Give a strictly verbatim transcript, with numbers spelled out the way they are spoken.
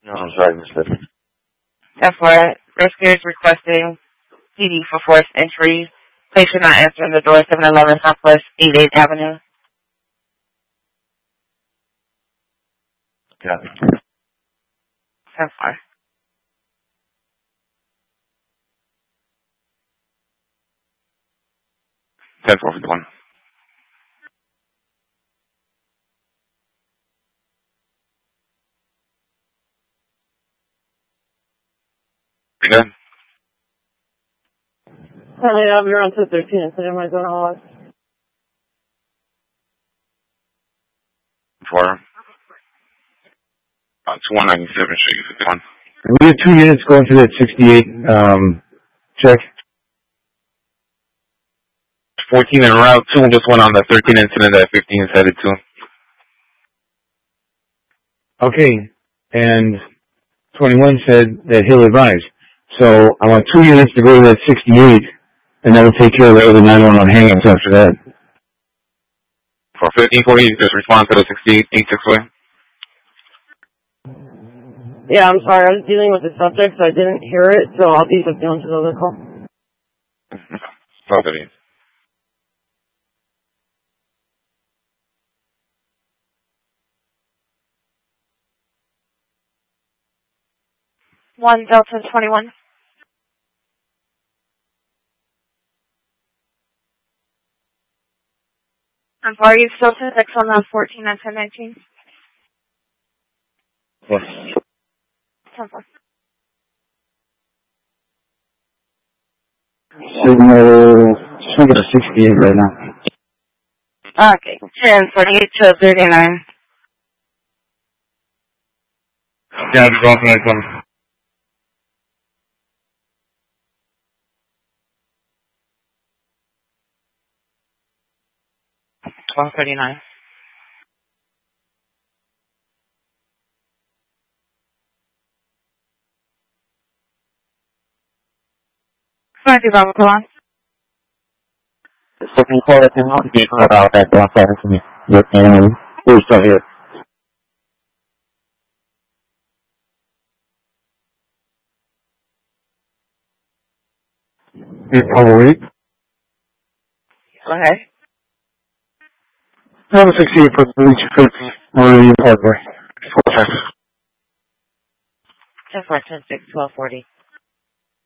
No, I'm sorry, mister. That's why rescue is requesting P D for forced entry. Patient not answering the door, seven eleven Southwest eighty-eighth Avenue. Got it. That's fine. ten four fifty-one. You good? Hi, I'm here on two thirteen instead of my zone hall. For uh, two one nine seven Street fifty-one. We have two units going to that sixty-eight, um, check. fourteen en route, two just went on the thirteen incident that fifteen is headed to. Okay, and twenty-one said that he'll advise. So I want two units to go to that sixty-eight, and that'll take care of the other nine one one hang-ups after that. For fifteen forty, just respond to the sixty-eight eighty-six way. Yeah, I'm sorry. I was dealing with the subject, so I didn't hear it, so I'll be moved on to the other call. Both of you. One Delta twenty-one. I'm sorry, you still to six on that fourteen and ten nineteen? Yes. ten four. Signal, just make it a sixty-eight right now. Okay, ten forty-eight to thirty-nine. Yeah, just off the next one. twelve thirty-nine. Thank you, Bravo, come on. So can you call that thing out? You can call it out that block that for me. Yep, and we're still here. How are we? Go ahead. Have a sixty-eight for the reach fifty. We're in Parkway. ten four, ten six, twelve forty.